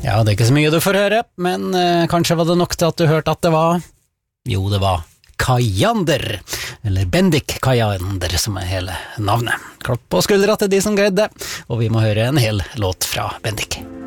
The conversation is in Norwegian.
Ja, det er ikke så mye du får høre, men kanskje var det nok til at du hørte at det var... Jo, det var Kajander, eller Bendik Kajander som er hele navnet. Klapp på skuldra til de som greide det, og vi må høre en hel låt fra Bendik.